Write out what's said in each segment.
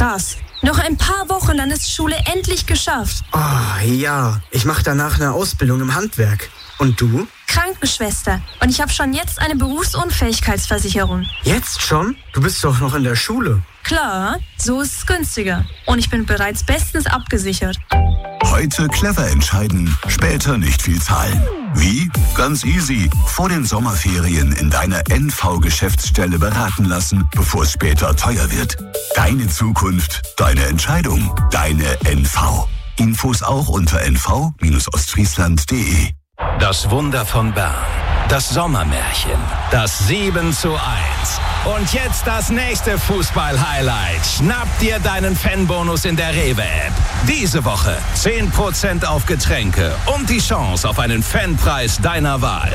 Krass. Noch ein paar Wochen, dann ist Schule endlich geschafft. Oh, ja. Ich mache danach eine Ausbildung im Handwerk. Und du? Krankenschwester. Und ich habe schon jetzt eine Berufsunfähigkeitsversicherung. Jetzt schon? Du bist doch noch in der Schule. Klar, so ist es günstiger. Und ich bin bereits bestens abgesichert. Heute clever entscheiden, später nicht viel zahlen. Wie? Ganz easy. Vor den Sommerferien in deiner NV-Geschäftsstelle beraten lassen, bevor es später teuer wird. Deine Zukunft, deine Entscheidung, deine NV. Infos auch unter nv-ostfriesland.de. Das Wunder von Bern. Das Sommermärchen. Das 7:1. Und jetzt das nächste Fußball-Highlight. Schnapp dir deinen Fanbonus in der Rewe-App. Diese Woche 10% auf Getränke und die Chance auf einen Fanpreis deiner Wahl.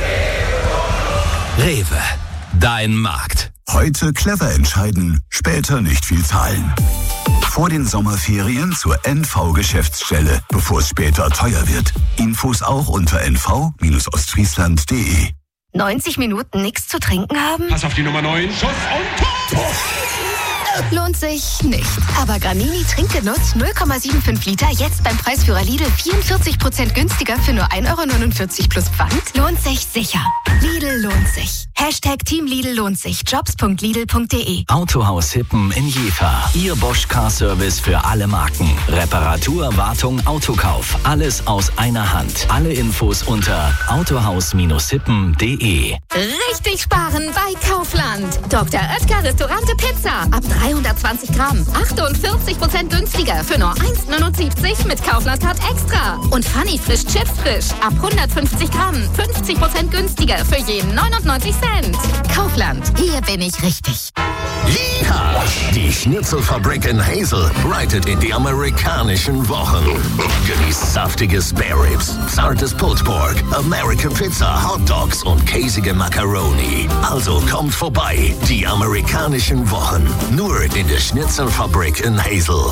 Rewe, dein Markt. Heute clever entscheiden, später nicht viel zahlen. Vor den Sommerferien zur NV-Geschäftsstelle, bevor es später teuer wird. Infos auch unter nv-ostfriesland.de. 90 Minuten nichts zu trinken haben? Pass auf die Nummer 9. Schuss und Tor! Lohnt sich nicht. Aber Gramini Trinkgenuss 0,75 Liter jetzt beim Preisführer Lidl 44% günstiger für nur 1,49 € plus Pfand. Lohnt sich sicher. Lidl lohnt sich. #Team Lidl lohnt sich. Jobs.lidl.de. Autohaus Hippen in Jever. Ihr Bosch Car Service für alle Marken. Reparatur, Wartung, Autokauf. Alles aus einer Hand. Alle Infos unter autohaus-hippen.de. Richtig sparen bei Kaufland. Dr. Oetker Restaurante Pizza. Ab 320 Gramm. 48% günstiger für nur 1,79 mit Kaufland-Card extra. Und Funny Frisch Chips Frisch. Ab 150 Gramm. 50% günstiger für jeden 99 Cent. Kaufland. Hier bin ich richtig. Ja, die Schnitzelfabrik in Hazel reitet in die amerikanischen Wochen. Genießt saftige Spare Ribs, zartes Pulled Pork, American Pizza, Hot Dogs und käsige Macaroni. Also kommt vorbei, die amerikanischen Wochen. Nur in der Schnitzelfabrik in Hazel.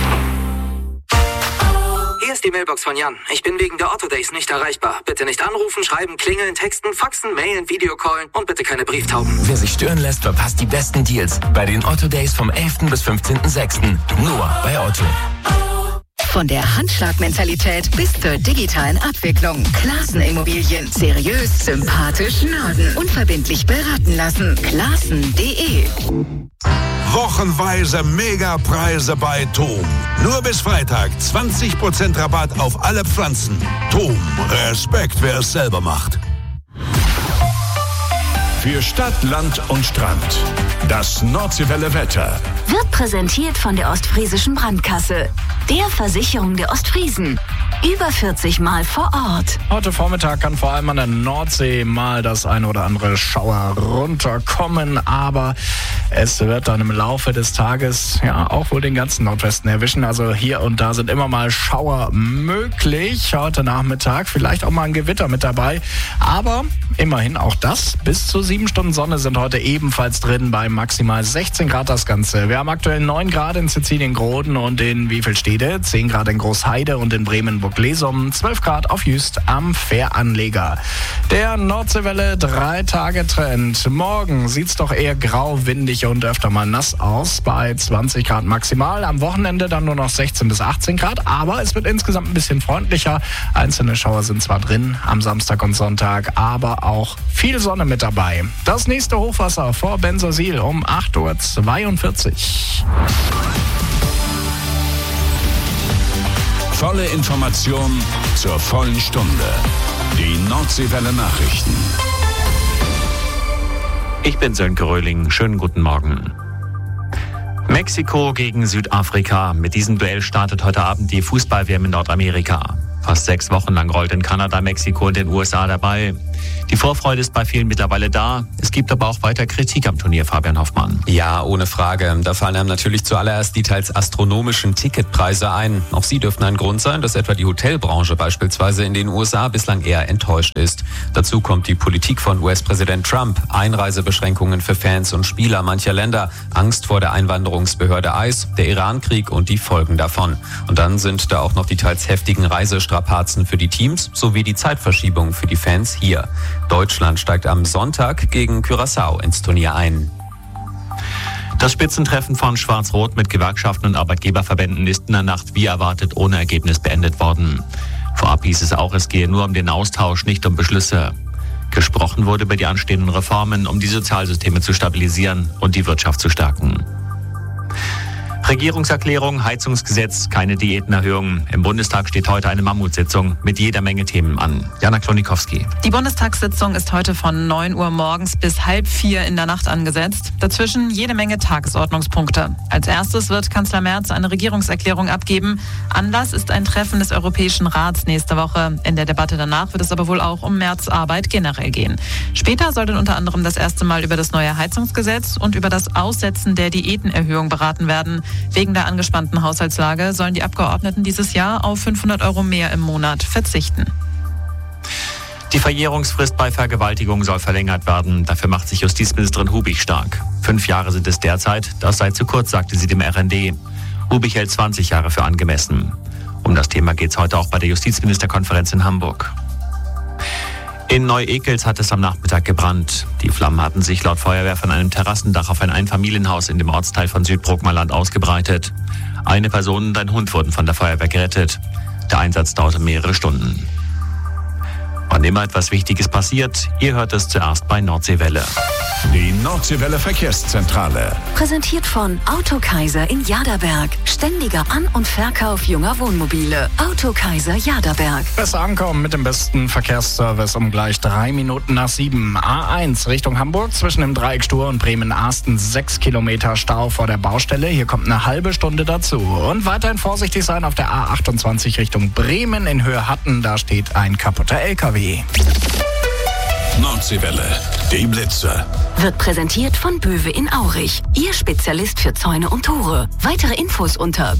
Hier ist die Mailbox von Jan. Ich bin wegen der Otto Days nicht erreichbar. Bitte nicht anrufen, schreiben, klingeln, texten, faxen, mailen, Videocallen und bitte keine Brieftauben. Wer sich stören lässt, verpasst die besten Deals bei den Otto Days vom 11. bis 15.06. Nur bei Otto. Von der Handschlagmentalität bis zur digitalen Abwicklung. Klassen Immobilien. Seriös, sympathisch, Norden. Unverbindlich beraten lassen. Klassen.de. Wochenweise Megapreise bei TOM. Nur bis Freitag 20% Rabatt auf alle Pflanzen. TOM, Respekt, wer es selber macht. Für Stadt, Land und Strand. Das Nordseewelle Wetter. Wird präsentiert von der Ostfriesischen Brandkasse. Der Versicherung der Ostfriesen. Über 40 Mal vor Ort. Heute Vormittag kann vor allem an der Nordsee mal das eine oder andere Schauer runterkommen, aber es wird dann im Laufe des Tages auch wohl den ganzen Nordwesten erwischen. Also hier und da sind immer mal Schauer möglich. Heute Nachmittag vielleicht auch mal ein Gewitter mit dabei, aber immerhin auch das. Bis zu 7 Stunden Sonne sind heute ebenfalls drin bei maximal 16 Grad das Ganze. Wir haben aktuell 9 Grad in Sizilien-Groden und in Wiefelstede, 10 Grad in Großheide und in Bremen-Burg-Lesum, 12 Grad auf Jüst am Fähranleger. Der Nordseewelle 3-Tage-Trend. Morgen sieht's doch eher grau, windig und öfter mal nass aus bei 20 Grad maximal. Am Wochenende dann nur noch 16 bis 18 Grad, aber es wird insgesamt ein bisschen freundlicher. Einzelne Schauer sind zwar drin am Samstag und Sonntag, aber auch viel Sonne mit dabei. Das nächste Hochwasser vor Bensersiel um 8:42 Uhr. Volle Information zur vollen Stunde. Die Nordseewelle Nachrichten. Ich bin Sönke Röhling. Schönen guten Morgen. Mexiko gegen Südafrika. Mit diesem Duell startet heute Abend die Fußball-WM in Nordamerika. Fast 6 Wochen lang rollt in Kanada, Mexiko und den USA dabei. Die Vorfreude ist bei vielen mittlerweile da. Es gibt aber auch weiter Kritik am Turnier, Fabian Hoffmann. Ja, ohne Frage. Da fallen einem natürlich zuallererst die teils astronomischen Ticketpreise ein. Auch sie dürften ein Grund sein, dass etwa die Hotelbranche beispielsweise in den USA bislang eher enttäuscht ist. Dazu kommt die Politik von US-Präsident Trump. Einreisebeschränkungen für Fans und Spieler mancher Länder. Angst vor der Einwanderungsbehörde ICE, der Iran-Krieg und die Folgen davon. Und dann sind da auch noch die teils heftigen Reisestrapazen für die Teams sowie die Zeitverschiebung für die Fans hier. Deutschland steigt am Sonntag gegen Curaçao ins Turnier ein. Das Spitzentreffen von Schwarz-Rot mit Gewerkschaften und Arbeitgeberverbänden ist in der Nacht wie erwartet ohne Ergebnis beendet worden. Vorab hieß es auch, es gehe nur um den Austausch, nicht um Beschlüsse. Gesprochen wurde über die anstehenden Reformen, um die Sozialsysteme zu stabilisieren und die Wirtschaft zu stärken. Regierungserklärung, Heizungsgesetz, keine Diätenerhöhung. Im Bundestag steht heute eine Mammutsitzung mit jeder Menge Themen an. Jana Klonikowski. Die Bundestagssitzung ist heute von 9 Uhr morgens bis 3:30 in der Nacht angesetzt. Dazwischen jede Menge Tagesordnungspunkte. Als erstes wird Kanzler Merz eine Regierungserklärung abgeben. Anlass ist ein Treffen des Europäischen Rats nächste Woche. In der Debatte danach wird es aber wohl auch um Merz' Arbeit generell gehen. Später soll dann unter anderem das erste Mal über das neue Heizungsgesetz und über das Aussetzen der Diätenerhöhung beraten werden. Wegen der angespannten Haushaltslage sollen die Abgeordneten dieses Jahr auf 500 € mehr im Monat verzichten. Die Verjährungsfrist bei Vergewaltigung soll verlängert werden. Dafür macht sich Justizministerin Hubig stark. 5 Jahre sind es derzeit. Das sei zu kurz, sagte sie dem RND. Hubig hält 20 Jahre für angemessen. Um das Thema geht es heute auch bei der Justizministerkonferenz in Hamburg. In Neu-Ekels hat es am Nachmittag gebrannt. Die Flammen hatten sich laut Feuerwehr von einem Terrassendach auf ein Einfamilienhaus in dem Ortsteil von Südbrookmerland ausgebreitet. Eine Person und ein Hund wurden von der Feuerwehr gerettet. Der Einsatz dauerte mehrere Stunden. Wann immer etwas Wichtiges passiert, ihr hört es zuerst bei Nordseewelle. Die Nordseewelle Verkehrszentrale. Präsentiert von Autokaiser in Jaderberg. Ständiger An- und Verkauf junger Wohnmobile. Autokaiser Jaderberg. Besser ankommen mit dem besten Verkehrsservice um gleich 3 Minuten nach 7. A1 Richtung Hamburg zwischen dem Dreieck Stur und Bremen-Arsten 6 Kilometer Stau vor der Baustelle. Hier kommt eine halbe Stunde dazu. Und weiterhin vorsichtig sein auf der A28 Richtung Bremen in Höhe Hatten. Da steht ein kaputter LKW. Nordseewelle, die Blitzer. Wird präsentiert von Böwe in Aurich. Ihr Spezialist für Zäune und Tore. Weitere Infos unter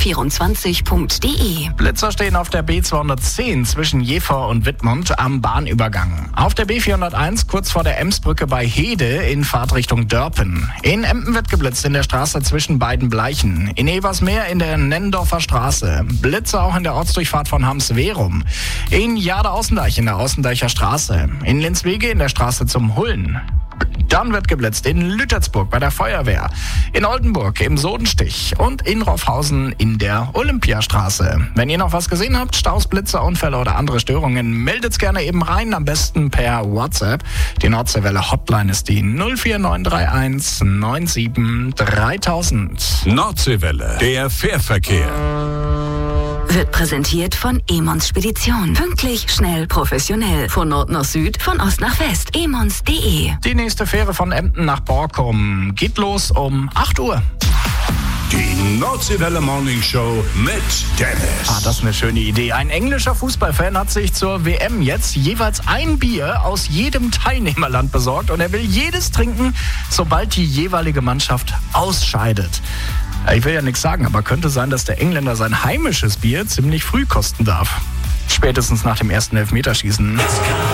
böwe24.de. Blitzer stehen auf der B210 zwischen Jever und Wittmund am Bahnübergang. Auf der B401 kurz vor der Emsbrücke bei Hede in Fahrtrichtung Dörpen. In Emden wird geblitzt in der Straße zwischen beiden Bleichen. In Ebersmeer in der Nennendorfer Straße. Blitzer auch in der Ortsdurchfahrt von Hams-Verum. In Jade-Außendeich in der Außendeicher Straße. In Linswege in der Straße zum Hullen. Dann wird geblitzt in Lütersburg bei der Feuerwehr, in Oldenburg im Sodenstich und in Roffhausen in der Olympiastraße. Wenn ihr noch was gesehen habt, Staus, Blitzer, Unfälle oder andere Störungen, meldet's gerne eben rein, am besten per WhatsApp. Die Nordseewelle Hotline ist die 04931 97 3000. Nordseewelle, der Fährverkehr. Wird präsentiert von Emons Spedition. Pünktlich, schnell, professionell. Von Nord nach Süd, von Ost nach West. emons.de. Die nächste Fähre von Emden nach Borkum geht los um 8 Uhr. Die Nordseewelle Morning Show mit Dennis. Das ist eine schöne Idee. Ein englischer Fußballfan hat sich zur WM jetzt jeweils ein Bier aus jedem Teilnehmerland besorgt und er will jedes trinken, sobald die jeweilige Mannschaft ausscheidet. Ich will ja nichts sagen, aber könnte sein, dass der Engländer sein heimisches Bier ziemlich früh kosten darf. Spätestens nach dem ersten Elfmeterschießen.